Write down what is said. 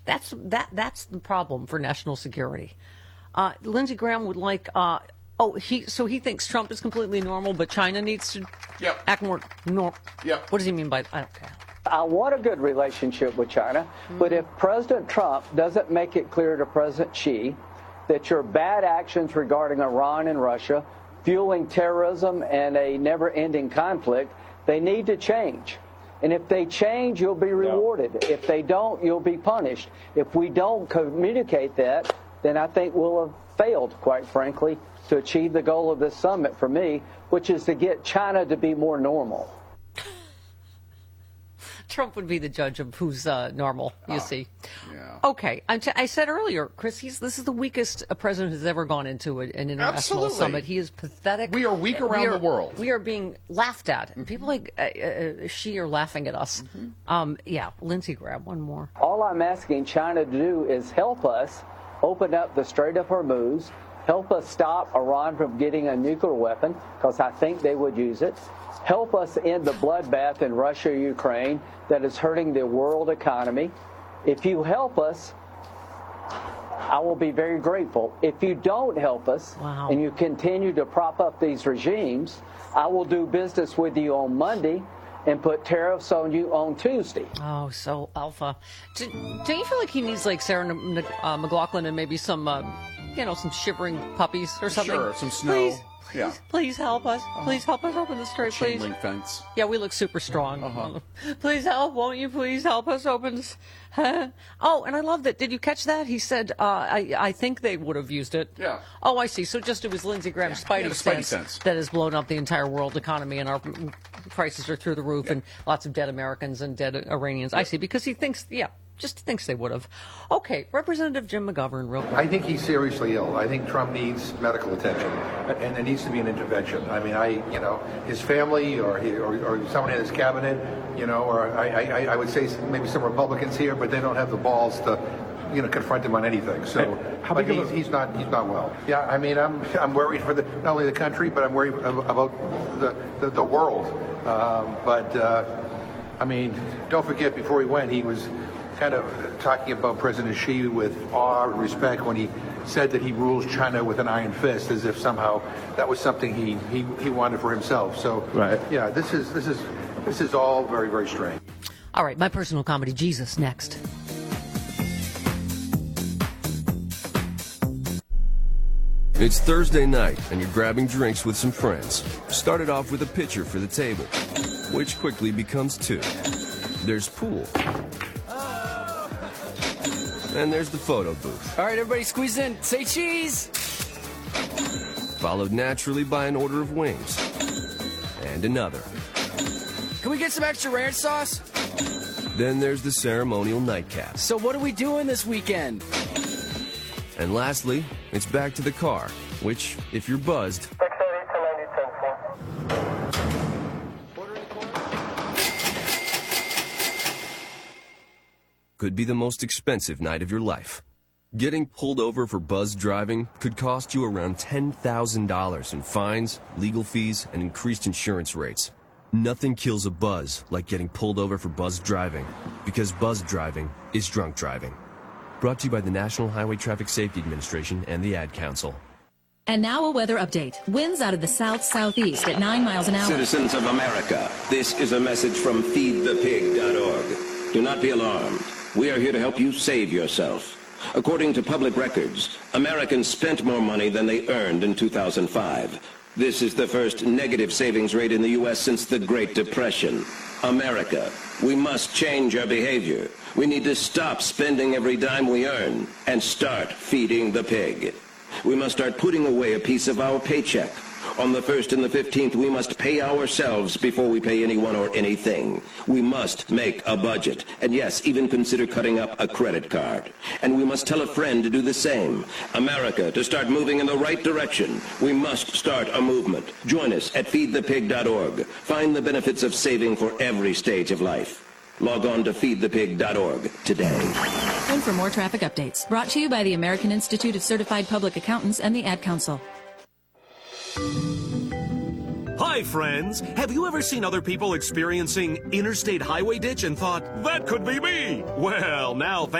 That's the problem for national security. Lindsey Graham would like. So he thinks Trump is completely normal, but China needs to act more normal. Yep. What does he mean by that? Okay. I want a good relationship with China, but if President Trump doesn't make it clear to President Xi that your bad actions regarding Iran and Russia, fueling terrorism and a never-ending conflict, they need to change. And if they change, you'll be rewarded. If they don't, you'll be punished. If we don't communicate that, then I think we'll have failed, quite frankly, to achieve the goal of this summit for me, which is to get China to be more normal. Trump would be the judge of who's normal, you see. Yeah. Okay. I said earlier, Chris, this is the weakest a president has ever gone into an international summit. He is pathetic. We are weak around the world. We are being laughed at. And people like Xi are laughing at us. Lindsey Graham, one more. All I'm asking China to do is help us open up the Strait of Hormuz, help us stop Iran from getting a nuclear weapon, because I think they would use it. Help us end the bloodbath in Russia, Ukraine, that is hurting the world economy. If you help us, I will be very grateful. If you don't help us and you continue to prop up these regimes, I will do business with you on Monday and put tariffs on you on Tuesday. Oh, so alpha. Do you feel like he needs like Sarah McLachlan and maybe some, some shivering puppies or something? Sure, some snow. Please help us. Please help us open the strait, please. Chain link fence. Yeah, we look super strong. Please help. Won't you please help us open this? Oh, and I love that. Did you catch that? He said, I think they would have used it. Yeah. Oh, I see. So just it was Lindsey Graham's Spidey sense that has blown up the entire world economy, and our prices are through the roof, and lots of dead Americans and dead Iranians. I see. Because he thinks, just thinks they would have. Okay, Representative Jim McGovern, real quick. I think he's seriously ill. I think Trump needs medical attention, and there needs to be an intervention. I mean, his family or someone in his cabinet, or I would say maybe some Republicans here, but they don't have the balls to, confront him on anything. So, but he's not well. Yeah, I mean, I'm worried for not only the country, but I'm worried about the world. I mean, don't forget, before he went, he was kind of talking about President Xi with awe and respect when he said that he rules China with an iron fist, as if somehow that was something he wanted for himself. So, yeah, this is all very, very strange. All right, my personal comedy, Jesus, next. It's Thursday night, and you're grabbing drinks with some friends. Started off with a pitcher for the table, which quickly becomes two. There's pool. And there's the photo booth. All right, everybody squeeze in. Say cheese! Followed naturally by an order of wings. And another. Can we get some extra ranch sauce? Then there's the ceremonial nightcap. So what are we doing this weekend? And lastly, it's back to the car, which, if you're buzzed, could be the most expensive night of your life. Getting pulled over for buzz driving could cost you around $10,000 in fines, legal fees, and increased insurance rates. Nothing kills a buzz like getting pulled over for buzz driving, because buzz driving is drunk driving. Brought to you by the National Highway Traffic Safety Administration and the Ad Council. And now a weather update. Winds out of the south-southeast at 9 miles an hour. Citizens of America, this is a message from feedthepig.org. Do not be alarmed. We are here to help you save yourself. According to public records, Americans spent more money than they earned in 2005. This is the first negative savings rate in the U.S. since the Great Depression. America, we must change our behavior. We need to stop spending every dime we earn and start feeding the pig. We must start putting away a piece of our paycheck. On the 1st and the 15th, we must pay ourselves before we pay anyone or anything. We must make a budget. And yes, even consider cutting up a credit card. And we must tell a friend to do the same. America, to start moving in the right direction, we must start a movement. Join us at feedthepig.org. Find the benefits of saving for every stage of life. Log on to feedthepig.org today. And for more traffic updates, brought to you by the American Institute of Certified Public Accountants and the Ad Council. Hi, friends. Have you ever seen other people experiencing interstate highway ditch and thought, that could be me? Well, now,